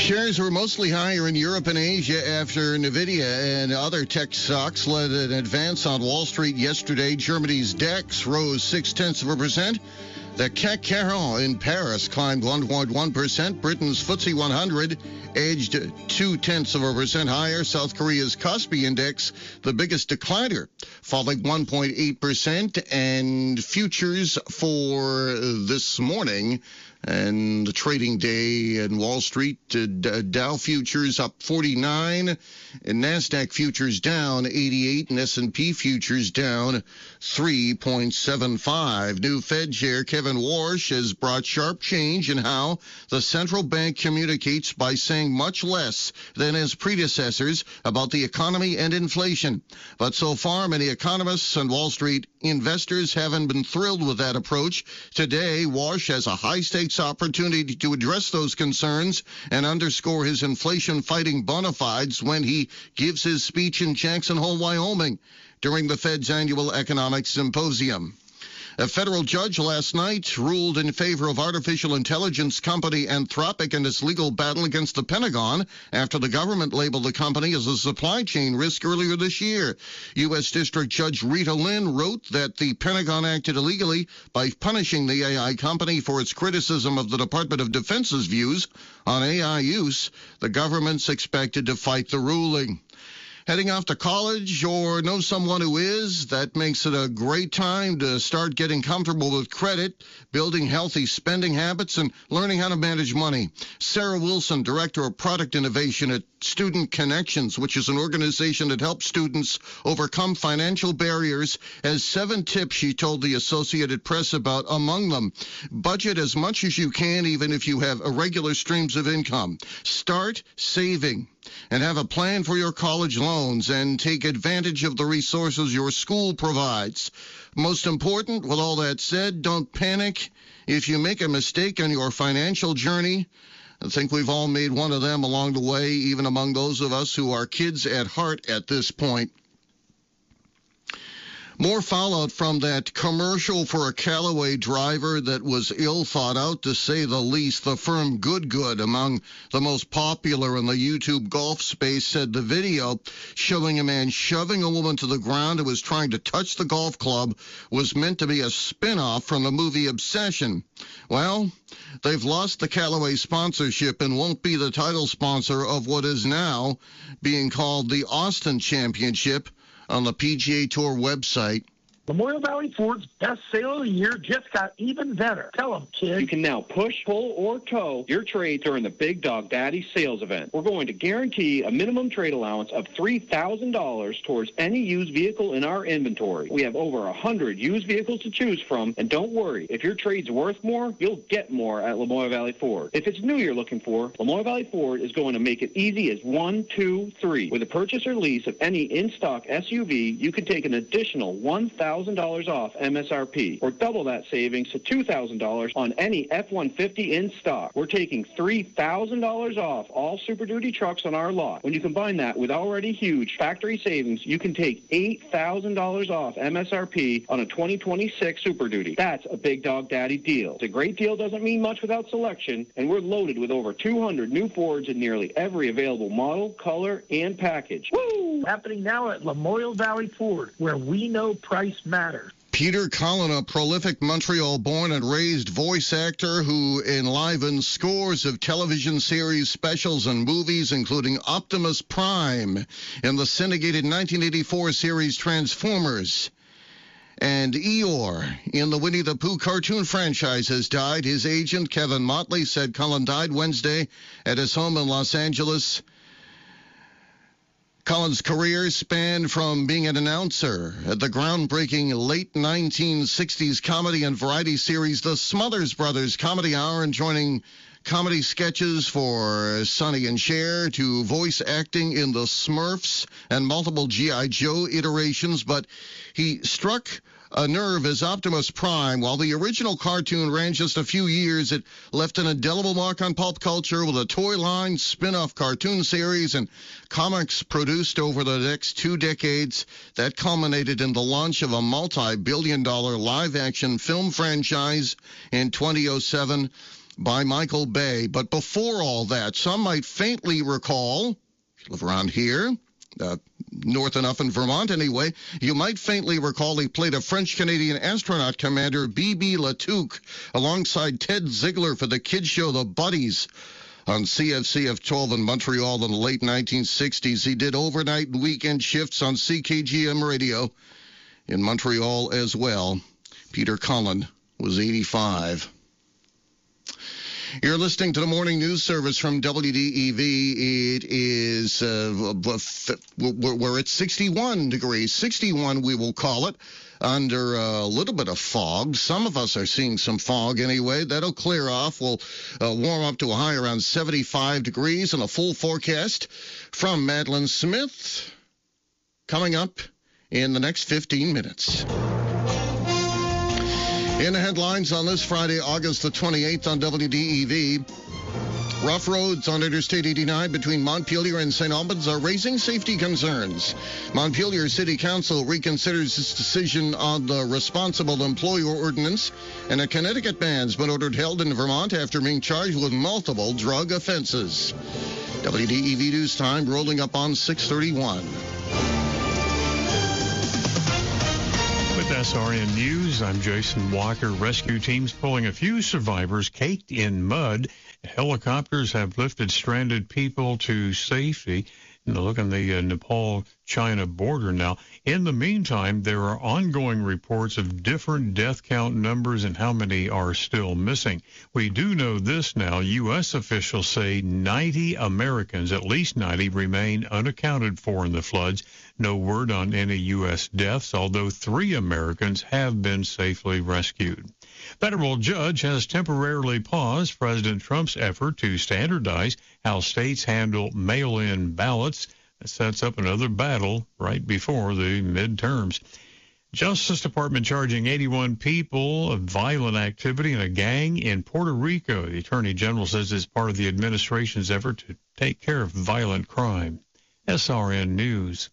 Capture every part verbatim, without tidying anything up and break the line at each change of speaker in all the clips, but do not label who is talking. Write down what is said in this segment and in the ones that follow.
Shares were mostly higher in Europe and Asia after NVIDIA and other tech stocks led an advance on Wall Street yesterday. Germany's DAX rose six-tenths of a percent. The C A C forty in Paris climbed one point one percent. Britain's F T S E one hundred edged two-tenths of a percent higher. South Korea's Kospi Index, the biggest decliner, falling one point eight percent. And futures for this morning and the trading day in Wall Street, uh, Dow futures up forty-nine, and NASDAQ futures down eighty-eight, and S and P futures down three point seven five. New Fed Chair Kevin Warsh has brought sharp change in how the central bank communicates by saying much less than his predecessors about the economy and inflation. But so far, many economists and Wall Street investors haven't been thrilled with that approach. Today, Warsh has a high-stakes opportunity to address those concerns and underscore his inflation-fighting bona fides when he gives his speech in Jackson Hole, Wyoming, during the Fed's annual economic symposium. A federal judge last night ruled in favor of artificial intelligence company Anthropic in its legal battle against the Pentagon after the government labeled the company as a supply chain risk earlier this year. U S. District Judge Rita Lynn wrote that the Pentagon acted illegally by punishing the A I company for its criticism of the Department of Defense's views on A I use. The government's expected to fight the ruling. Heading off to college or know someone who is, that makes it a great time to start getting comfortable with credit, building healthy spending habits, and learning how to manage money. Sarah Wilson, Director of Product Innovation at Student Connections, which is an organization that helps students overcome financial barriers, has seven tips she told the Associated Press about. Among them, budget as much as you can, even if you have irregular streams of income. Start saving and have a plan for your college loans and take advantage of the resources your school provides. Most important, with all that said, don't panic if you make a mistake on your financial journey. I think we've all made one of them along the way, even among those of us who are kids at heart at this point. More fallout from that commercial for a Callaway driver that was ill thought out, to say the least. The firm Good Good, among the most popular in the YouTube golf space, said the video showing a man shoving a woman to the ground who was trying to touch the golf club was meant to be a spin-off from the movie Obsession. Well, they've lost the Callaway sponsorship and won't be the title sponsor of what is now being called the Austin Championship on the P G A Tour website.
Memorial Valley Ford's best sale of the year just got even better. Tell them, kid.
You can now push, pull, or tow your trade during the Big Dog Daddy sales event. We're going to guarantee a minimum trade allowance of three thousand dollars towards any used vehicle in our inventory. We have over one hundred used vehicles to choose from, and don't worry, if your trade's worth more, you'll get more at Lamoille Valley Ford. If it's new you're looking for, Lamoille Valley Ford is going to make it easy as one, two, three. With a purchase or lease of any in-stock S U V, you can take an additional one thousand dollars off M S R P, or double that savings to two thousand dollars on any F one fifty in stock. We're taking three thousand dollars off all Super Duty trucks on our lot. When you combine that with already huge factory savings, you can take eight thousand dollars off M S R P on a twenty twenty-six Super Duty. That's a Big Dog Daddy deal. It's a great deal, doesn't mean much without selection, and we're loaded with over two hundred new Fords in nearly every available model, color, and package.
Woo! Happening now at Lamoille Valley Ford, where we know price matters.
Peter Cullen, a prolific Montreal-born and raised voice actor who enlivens scores of television series, specials, and movies, including Optimus Prime in the syndicated nineteen eighty-four series Transformers, and Eeyore in the Winnie the Pooh cartoon franchise, has died. His agent, Kevin Motley, said Cullen died Wednesday at his home in Los Angeles. Cullen's career spanned from being an announcer at the groundbreaking late nineteen sixties comedy and variety series The Smothers Brothers Comedy Hour, and joining comedy sketches for Sonny and Cher, to voice acting in the Smurfs and multiple G I. Joe iterations. But he struck a nerve as Optimus Prime. While the original cartoon ran just a few years, it left an indelible mark on pulp culture with a toy line, spin-off cartoon series, and comics produced over the next two decades that culminated in the launch of a multi-billion dollar live-action film franchise in two thousand seven. by Michael Bay. But before all that, some might faintly recall, if you live around here, uh, north enough in Vermont anyway, you might faintly recall he played a French-Canadian astronaut commander, B B Latouque, alongside Ted Ziegler for the kids show The Buddies on C F C F twelve in Montreal in the late nineteen sixties. He did overnight and weekend shifts on C K G M radio in Montreal as well. Peter Cullen was eighty-five. You're listening to the morning news service from W D E V. It is, uh, we're at sixty-one degrees. sixty-one, we will call it, under a little bit of fog. Some of us are seeing some fog anyway. That'll clear off. We'll uh, warm up to a high around seventy-five degrees, and a full forecast from Madeline Smith coming up in the next fifteen minutes. In the headlines on this Friday, August the twenty-eighth on W D E V, rough roads on Interstate eighty-nine between Montpelier and Saint Albans are raising safety concerns. Montpelier City Council reconsiders its decision on the responsible employer ordinance, and a Connecticut man's been ordered held in Vermont after being charged with multiple drug offenses. W D E V News Time rolling up on six thirty-one.
With S R N News, I'm Jason Walker. Rescue teams pulling a few survivors caked in mud. Helicopters have lifted stranded people to safety. And look on the uh, Nepal-China border now. In the meantime, there are ongoing reports of different death count numbers and how many are still missing. We do know this now. U S officials say ninety Americans, at least ninety, remain unaccounted for in the floods. No word on any U S deaths, although three Americans have been safely rescued. Federal judge has temporarily paused President Trump's effort to standardize how states handle mail-in ballots. That sets up another battle right before the midterms. Justice Department charging eighty-one people of violent activity in a gang in Puerto Rico. The Attorney General says it's part of the administration's effort to take care of violent crime. S R N News.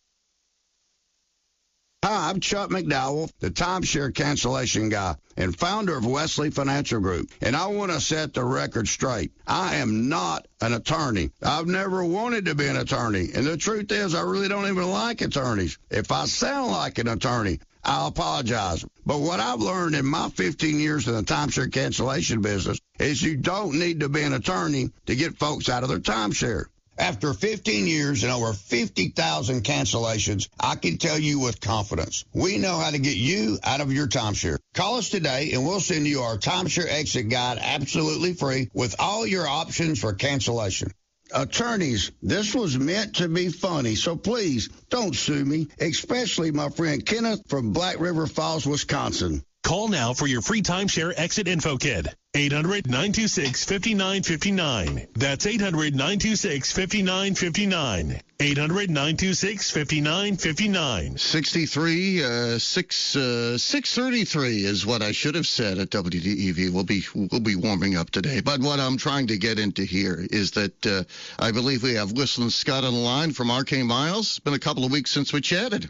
Hi, I'm Chuck McDowell, the timeshare cancellation guy and founder of Wesley Financial Group, and I want to set the record straight. I am not an attorney. I've never wanted to be an attorney, and the truth is I really don't even like attorneys. If I sound like an attorney, I'll apologize. But what I've learned in my fifteen years in the timeshare cancellation business is you don't need to be an attorney to get folks out of their timeshare. After fifteen years and over fifty thousand cancellations, I can tell you with confidence, we know how to get you out of your timeshare. Call us today and we'll send you our timeshare exit guide absolutely free with all your options for cancellation. Attorneys, this was meant to be funny, so please don't sue me, especially my friend Kenneth from Black River Falls, Wisconsin.
Call now for your free timeshare exit info kit. eight hundred, nine two six, five nine five nine. That's eight hundred, nine two six, five nine five nine. eight hundred, nine two six, five nine five nine.
sixty-three, uh, six, uh, six thirty-three is what I should have said at W D E V. We'll be, we'll be warming up today. But what I'm trying to get into here is that uh, I believe we have Whistling Scott on the line from R K Miles. It's been a couple of weeks since we chatted.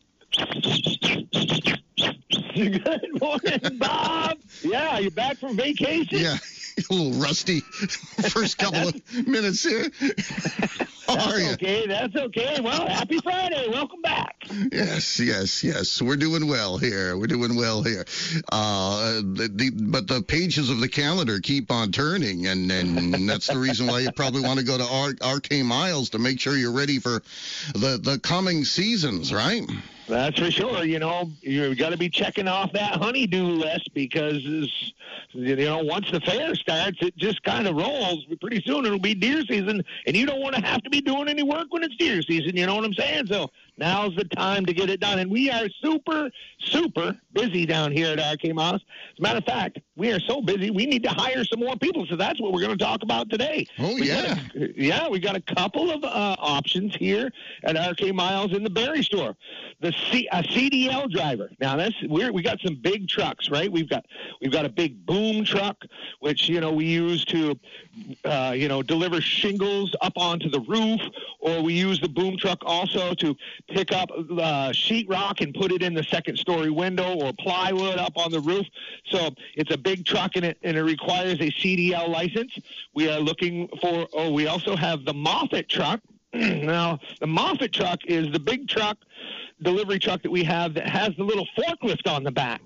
Good morning, Bob. Yeah, you back from vacation?
Yeah, a little rusty first couple of minutes here. How
That's
are you?
okay, that's okay. Well, happy Friday. Welcome back.
Yes, yes, yes. We're doing well here. We're doing well here. Uh, the, the, but the pages of the calendar keep on turning, and, and that's the reason why you probably want to go to R- RK Miles to make sure you're ready for the, the coming seasons, right?
That's for sure. You know, you've got to be checking off that honeydew list because, you know, once the fair starts, it just kind of rolls. Pretty soon it'll be deer season, and you don't want to have to be doing any work when it's deer season. You know what I'm saying? So now's the time to get it done. And we are super, super busy down here at R K Miles. As a matter of fact, we are so busy, we need to hire some more people. So that's what we're going to talk about today.
Oh,
we
yeah.
A, yeah, we got a couple of uh, options here at R K Miles in the Berry store. The C, a C D L driver. Now, that's we're, we got some big trucks, right? We've got we've got a big boom truck, which, you know, we use to, uh, you know, deliver shingles up onto the roof, or we use the boom truck also to pick up uh, sheetrock and put it in the second story window, or plywood up on the roof. So it's a big truck, and it, and it requires a C D L license. We are looking for, oh, we also have the Moffett truck. Now, the Moffett truck is the big truck, delivery truck that we have that has the little forklift on the back.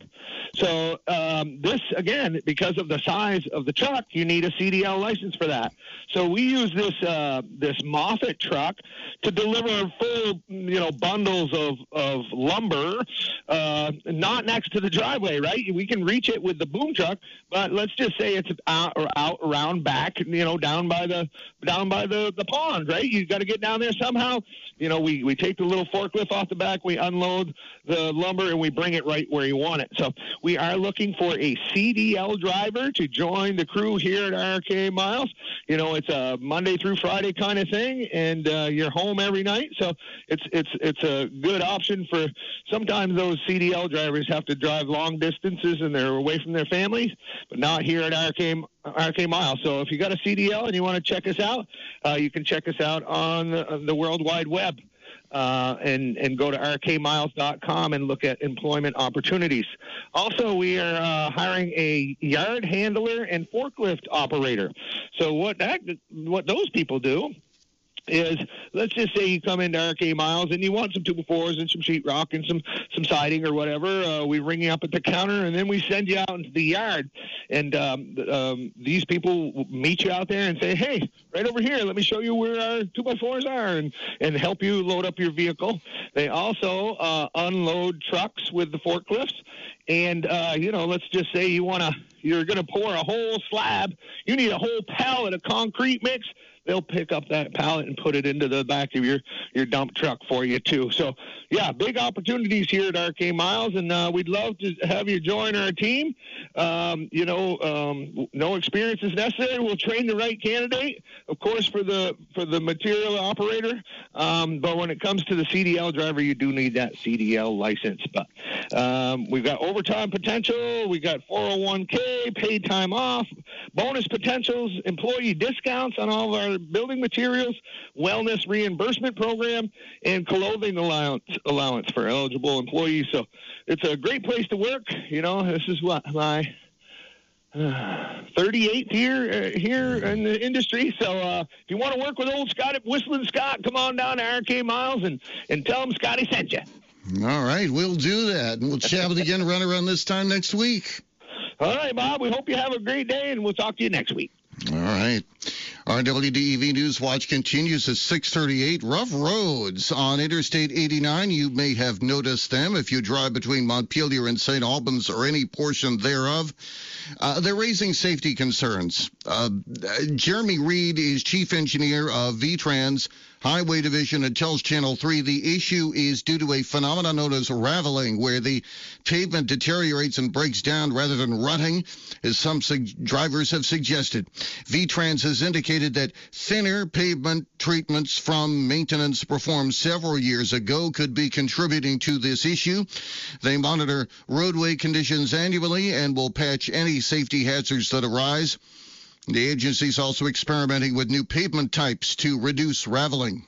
So um, this, again, because of the size of the truck, you need a C D L license for that. So we use this uh, this Moffett truck to deliver full, you know, bundles of, of lumber, uh, not next to the driveway, right? We can reach it with the boom truck, but let's just say it's out or out around back, you know, down by the down by the, the pond, right? You got to get down there somehow. You know, we, we take the little forklift off the back, we unload the lumber, and we bring it right where you want it. So we are looking for a C D L driver to join the crew here at R K Miles. You know, it's a Monday through Friday kind of thing, and uh, you're home every night. So it's it's it's a good option for, sometimes those C D L drivers have to drive long distances and they're away from their families, but not here at R K R K Miles. So if you got a C D L and you want to check us out, uh, you can check us out on the, the World Wide Web. Uh, and, and go to R K miles dot com and look at employment opportunities. Also, we are uh, hiring a yard handler and forklift operator. So what that what those people do is, let's just say you come into R K Miles and you want some two by fours and some sheetrock and some, some siding or whatever. Uh, we ring you up at the counter, and then we send you out into the yard. And um, um, these people meet you out there and say, hey, right over here, let me show you where our two by fours are, and, and help you load up your vehicle. They also uh, unload trucks with the forklifts. And, uh, you know, let's just say you want to, you're going to pour a whole slab. You need a whole pallet of concrete mix. They'll pick up that pallet and put it into the back of your, your dump truck for you, too. So, yeah, big opportunities here at R K Miles, and uh, we'd love to have you join our team. Um, you know, um, no experience is necessary. We'll train the right candidate, of course, for the for the material operator. Um, but when it comes to the C D L driver, you do need that C D L license. But um, we've got overtime potential. We got four oh one k, paid time off, bonus potentials, employee discounts on all of our building materials, wellness reimbursement program, and clothing allowance allowance for eligible employees. So it's a great place to work. You know, this is what, my uh, thirty-eighth year uh, here in the industry. So uh, if you want to work with old Scott at Whistling Scott, come on down to R K Miles and, and tell them Scotty sent you.
All right, we'll do that. And we'll chat again right around this time next week.
All right, Bob, we hope you have a great day, and we'll talk to you next week.
All right. Our W D E V News Watch continues at six thirty-eight. Rough roads on Interstate eighty-nine. You may have noticed them if you drive between Montpelier and Saint Albans or any portion thereof. Uh, they're raising safety concerns. Uh, Jeremy Reed is chief engineer of V-Trans Highway Division and tells Channel three the issue is due to a phenomenon known as raveling, where the pavement deteriorates and breaks down rather than rutting, as some su- drivers have suggested. V-Trans has indicated that thinner pavement treatments from maintenance performed several years ago could be contributing to this issue. They monitor roadway conditions annually and will patch any safety hazards that arise. The agency is also experimenting with new pavement types to reduce raveling.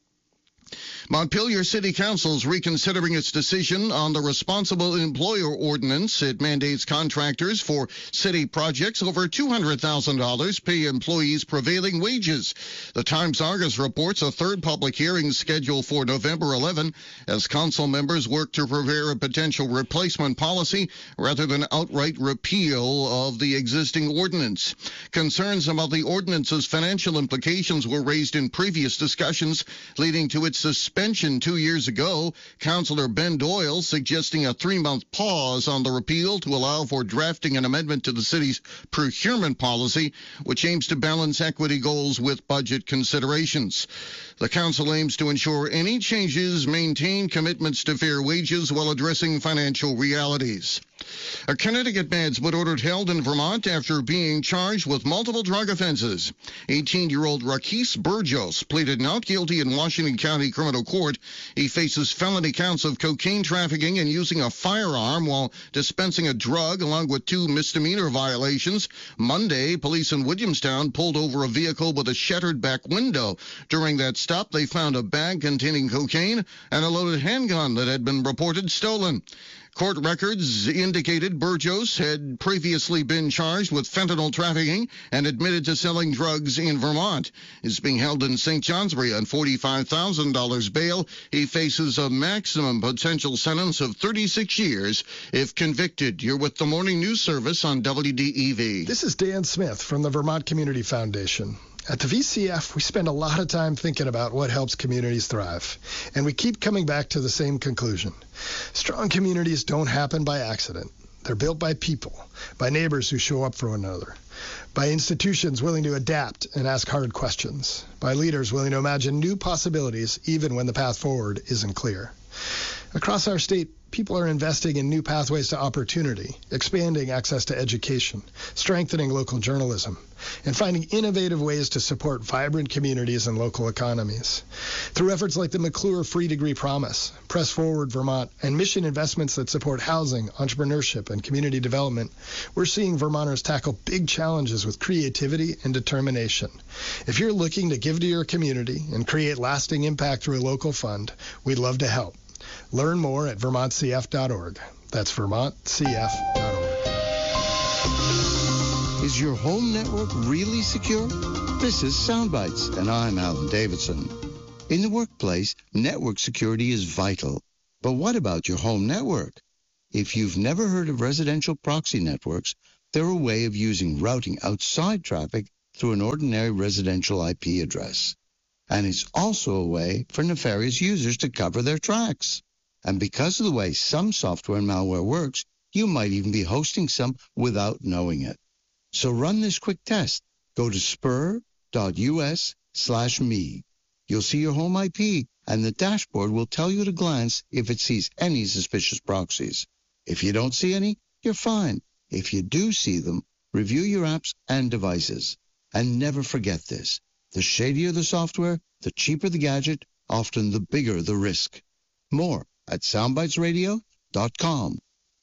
Montpelier City Council is reconsidering its decision on the Responsible Employer Ordinance. It mandates contractors for city projects over two hundred thousand dollars pay employees prevailing wages. The Times-Argus reports a third public hearing scheduled for November eleventh as council members work to prepare a potential replacement policy rather than outright repeal of the existing ordinance. Concerns about the ordinance's financial implications were raised in previous discussions, leading to its suspension two years ago. Councillor Ben Doyle suggesting a three-month pause on the repeal to allow for drafting an amendment to the city's procurement policy, which aims to balance equity goals with budget considerations. The council aims to ensure any changes maintain commitments to fair wages while addressing financial realities. A Connecticut man's been ordered held in Vermont after being charged with multiple drug offenses. eighteen-year-old Raquis Burgos pleaded not guilty in Washington County Criminal Court. He faces felony counts of cocaine trafficking and using a firearm while dispensing a drug, along with two misdemeanor violations. Monday, police in Williamstown pulled over a vehicle with a shattered back window. During that stop, they found a bag containing cocaine and a loaded handgun that had been reported stolen. Court records indicated Burgos had previously been charged with fentanyl trafficking and admitted to selling drugs in Vermont. He's being held in Saint Johnsbury on forty-five thousand dollars bail. He faces a maximum potential sentence of thirty-six years if convicted. You're with the Morning News Service on W D E V.
This is Dan Smith from the Vermont Community Foundation. At the V C F, we spend a lot of time thinking about what helps communities thrive, and we keep coming back to the same conclusion. Strong communities don't happen by accident. They're built by people, by neighbors who show up for one another, by institutions willing to adapt and ask hard questions, by leaders willing to imagine new possibilities even when the path forward isn't clear. Across our state, people are investing in new pathways to opportunity, expanding access to education, strengthening local journalism, and finding innovative ways to support vibrant communities and local economies. Through efforts like the McClure Free Degree Promise, Press Forward Vermont, and mission investments that support housing, entrepreneurship, and community development, we're seeing Vermonters tackle big challenges with creativity and determination. If you're looking to give to your community and create lasting impact through a local fund, we'd love to help. Learn more at vermont c f dot org. That's vermont c f dot org.
Is your home network really secure? This is Soundbites, and I'm Alan Davidson. In the workplace, network security is vital. But what about your home network? If you've never heard of residential proxy networks, they're a way of using routing outside traffic through an ordinary residential I P address. And it's also a way for nefarious users to cover their tracks. And because of the way some software and malware works, you might even be hosting some without knowing it. So run this quick test. Go to spur.us slash me. You'll see your home I P, and the dashboard will tell you at a glance if it sees any suspicious proxies. If you don't see any, you're fine. If you do see them, review your apps and devices. And never forget this. The shadier the software, the cheaper the gadget, often the bigger the risk. More at soundbites radio dot com.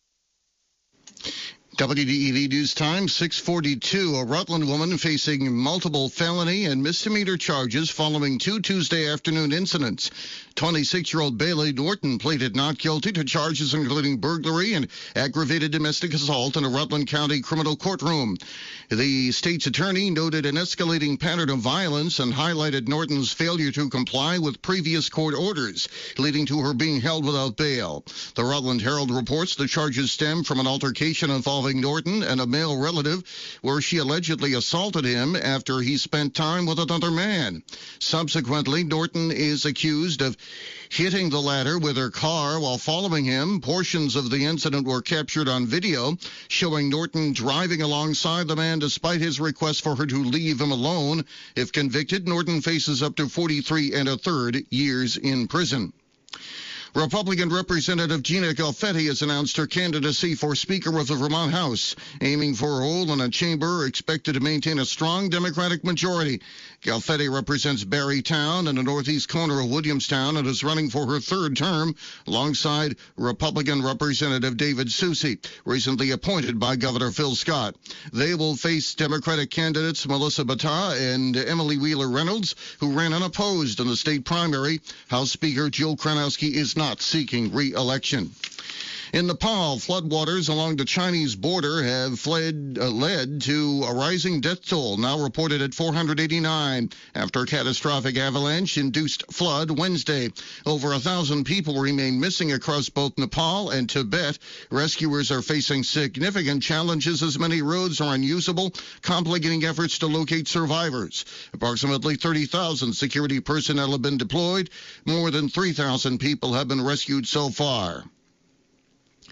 W D E V News Time, six forty-two. A Rutland woman facing multiple felony and misdemeanor charges following two Tuesday afternoon incidents. twenty-six-year-old Bailey Norton pleaded not guilty to charges including burglary and aggravated domestic assault in a Rutland County criminal courtroom. The state's attorney noted an escalating pattern of violence and highlighted Norton's failure to comply with previous court orders, leading to her being held without bail. The Rutland Herald reports the charges stem from an altercation involving Norton and a male relative where she allegedly assaulted him after he spent time with another man. Subsequently, Norton is accused of hitting the latter with her car while following him. Portions of the incident were captured on video, showing Norton driving alongside the man despite his request for her to leave him alone. If convicted, Norton faces up to forty-three and a third years in prison. Republican Representative Gina Galfetti has announced her candidacy for Speaker of the Vermont House, aiming for a role in a chamber expected to maintain a strong Democratic majority. Galfetti represents Barrytown in the northeast corner of Williamstown and is running for her third term alongside Republican Representative David Soucy, recently appointed by Governor Phil Scott. They will face Democratic candidates Melissa Batta and Emily Wheeler Reynolds, who ran unopposed in the state primary. House Speaker Jill Kranowski is not seeking re-election. In Nepal, floodwaters along the Chinese border have fled, uh, led to a rising death toll, now reported at four hundred eighty-nine, after a catastrophic avalanche-induced flood Wednesday. Over a thousand people remain missing across both Nepal and Tibet. Rescuers are facing significant challenges as many roads are unusable, complicating efforts to locate survivors. Approximately thirty thousand security personnel have been deployed. More than three thousand people have been rescued so far.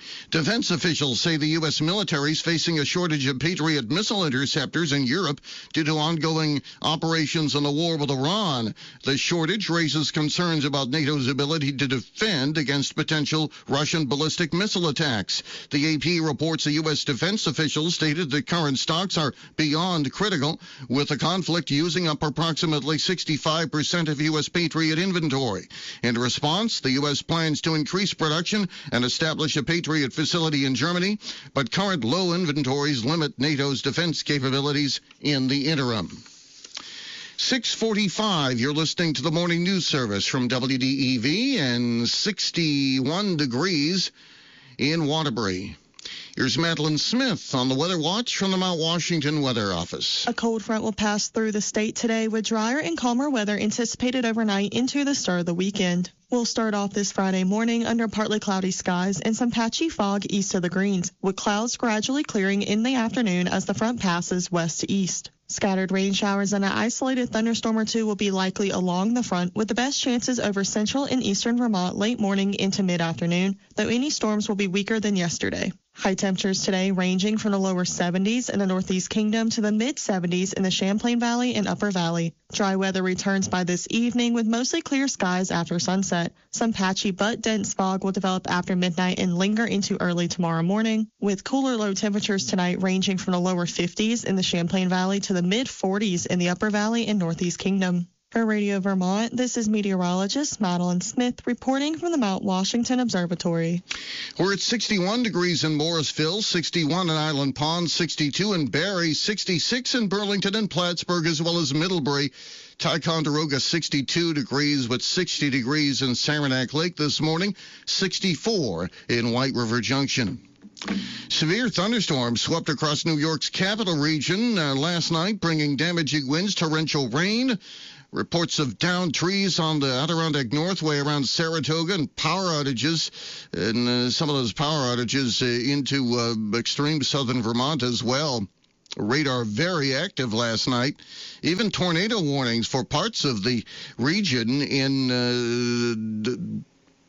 Defense officials say the U S military is facing a shortage of Patriot missile interceptors in Europe due to ongoing operations in the war with Iran. The shortage raises concerns about NATO's ability to defend against potential Russian ballistic missile attacks. The A P reports the U S defense officials stated that current stocks are beyond critical, with the conflict using up approximately sixty-five percent of U S Patriot inventory. In response, the U S plans to increase production and establish a Patriot facility in Germany, but current low inventories limit NATO's defense capabilities in the interim. six forty-five, you're listening to the Morning News Service from W D E V, and sixty-one degrees in Waterbury. Here's Madeline Smith on the Weather Watch from the Mount Washington Weather Office.
A cold front will pass through the state today with drier and calmer weather anticipated overnight into the start of the weekend. We'll start off this Friday morning under partly cloudy skies and some patchy fog east of the Greens, with clouds gradually clearing in the afternoon as the front passes west to east. Scattered rain showers and an isolated thunderstorm or two will be likely along the front, with the best chances over central and eastern Vermont late morning into mid-afternoon, though any storms will be weaker than yesterday. High temperatures today ranging from the lower seventies in the Northeast Kingdom to the mid-seventies in the Champlain Valley and Upper Valley. Dry weather returns by this evening with mostly clear skies after sunset. Some patchy but dense fog will develop after midnight and linger into early tomorrow morning, with cooler low temperatures tonight ranging from the lower fifties in the Champlain Valley to the mid-forties in the Upper Valley and Northeast Kingdom. For Radio Vermont, this is meteorologist Madeline Smith reporting from the Mount Washington Observatory.
We're at sixty-one degrees in Morrisville, sixty-one in Island Pond, sixty-two in Barrie, sixty-six in Burlington and Plattsburgh, as well as Middlebury. Ticonderoga, sixty-two degrees, with sixty degrees in Saranac Lake this morning, sixty-four in White River Junction. Severe thunderstorms swept across New York's capital region uh, last night, bringing damaging winds, torrential rain. Reports of downed trees on the Adirondack Northway around Saratoga, and power outages, and uh, some of those power outages uh, into uh, extreme southern Vermont as well. Radar very active last night. Even tornado warnings for parts of the region in uh, d-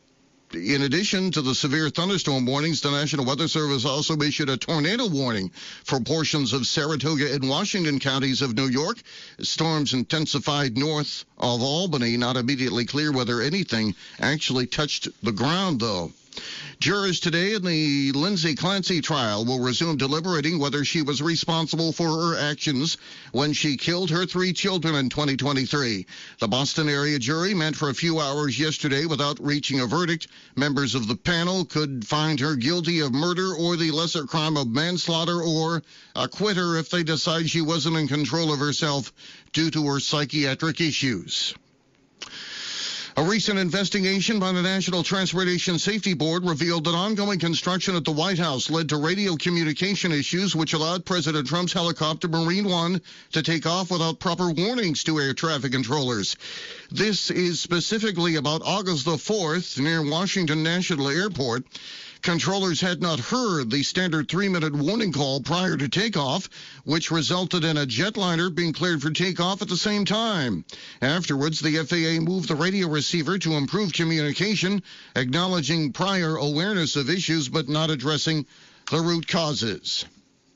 In addition to the severe thunderstorm warnings, the National Weather Service also issued a tornado warning for portions of Saratoga and Washington counties of New York. Storms intensified north of Albany. Not immediately clear whether anything actually touched the ground, though. Jurors today in the Lindsay Clancy trial will resume deliberating whether she was responsible for her actions when she killed her three children in twenty twenty-three. The Boston area jury met for a few hours yesterday without reaching a verdict. Members of the panel could find her guilty of murder or the lesser crime of manslaughter, or acquit her if they decide she wasn't in control of herself due to her psychiatric issues. A recent investigation by the National Transportation Safety Board revealed that ongoing construction at the White House led to radio communication issues, which allowed President Trump's helicopter Marine One to take off without proper warnings to air traffic controllers. This is specifically about August the fourth near Washington National Airport. Controllers had not heard the standard three-minute warning call prior to takeoff, which resulted in a jetliner being cleared for takeoff at the same time. Afterwards, the F A A moved the radio receiver to improve communication, acknowledging prior awareness of issues but not addressing the root causes.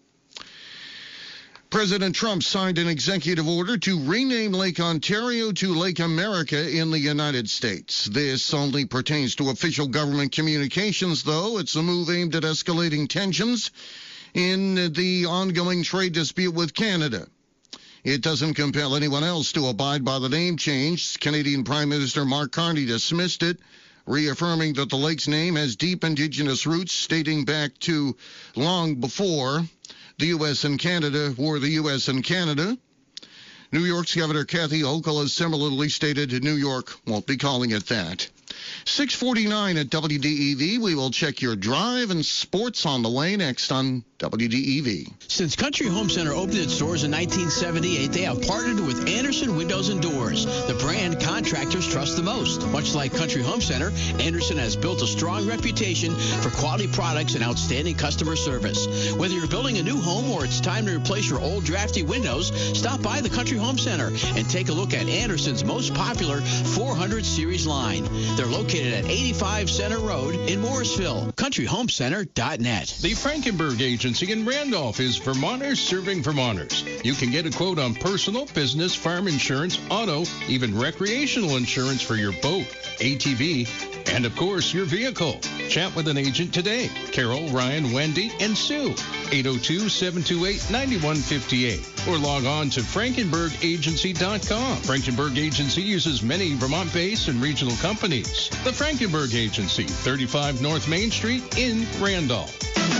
President Trump signed an executive order to rename Lake Ontario to Lake America in the United States. This only pertains to official government communications, though. It's a move aimed at escalating tensions in the ongoing trade dispute with Canada. It doesn't compel anyone else to abide by the name change. Canadian Prime Minister Mark Carney dismissed it, reaffirming that the lake's name has deep Indigenous roots dating back to long before the U S and Canada were the U S and Canada. New York's Governor Kathy Hochul has similarly stated New York won't be calling it that. six forty-nine at W D E V. We will check your drive and sports on the way next on W D E V.
Since Country Home Center opened its doors in nineteen seventy-eight, they have partnered with Anderson Windows and Doors, the brand contractors trust the most. Much like Country Home Center, Anderson has built a strong reputation for quality products and outstanding customer service. Whether you're building a new home or it's time to replace your old drafty windows, stop by the Country Home Center and take a look at Anderson's most popular four hundred series line. They're located at eighty-five Center Road in Morrisville. country home center dot net.
The Frankenberg Agency in Randolph is Vermonters serving Vermonters. You can get a quote on personal, business, farm insurance, auto, even recreational insurance for your boat, A T V, and of course your vehicle. Chat with an agent today. Carol, Ryan, Wendy, and Sue. eight oh two, seven two eight, nine one five eight. Or log on to frankenberg agency dot com. Frankenberg Agency uses many Vermont-based and regional companies. The Frankenberg Agency, thirty-five North Main Street in Randolph.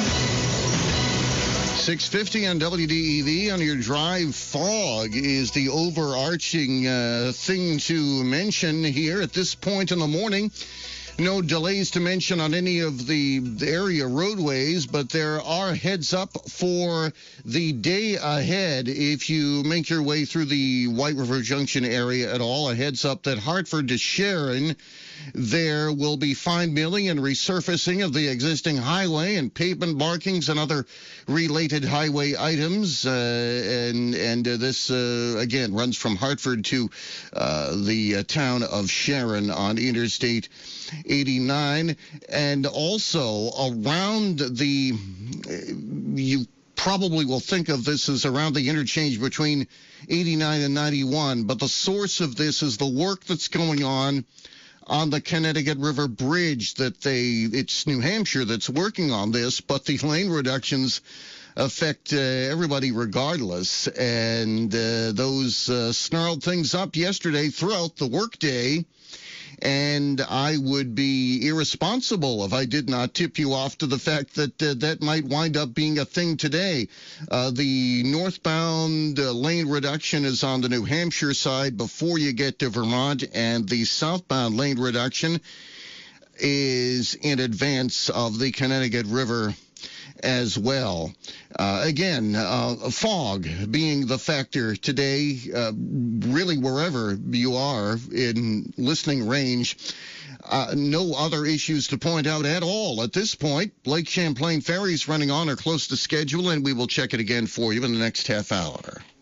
six fifty on W D E V. On your drive, fog is the overarching uh, thing to mention here at this point in the morning. No delays to mention on any of the area roadways, but there are heads up for the day ahead. If you make your way through the White River Junction area at all, a heads up that Hartford to Sharon, there will be fine milling and resurfacing of the existing highway and pavement markings and other related highway items. Uh, and and uh, this, uh, again, runs from Hartford to uh, the uh, town of Sharon on Interstate eighty-nine. And also around the, you probably will think of this as around the interchange between eighty-nine and ninety-one, but the source of this is the work that's going on on the Connecticut River Bridge. That they, it's New Hampshire that's working on this, but the lane reductions affect uh, everybody regardless. And uh, those uh, snarled things up yesterday throughout the workday. And I would be irresponsible if I did not tip you off to the fact that uh, that might wind up being a thing today. Uh, the northbound uh, lane reduction is on the New Hampshire side before you get to Vermont, and the southbound lane reduction is in advance of the Connecticut River as well. Uh, again, uh, fog being the factor today, uh, really wherever you are in listening range. Uh, no other issues to point out at all at this point. Lake Champlain ferries running on or close to schedule, and we will check it again for you in the next half hour.